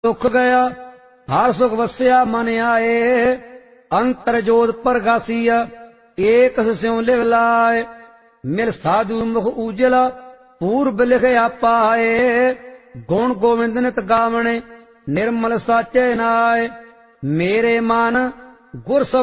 दुख गया हर सुख वस्या मन आए। अंतर जोत प्रगासिया एक स्यों लिव लाए। मिल साधु मुख उजला पूर्व लिख पाए। गुण गोविंद नित गावणे निर्मल साचे नाय। मेरे मन गुर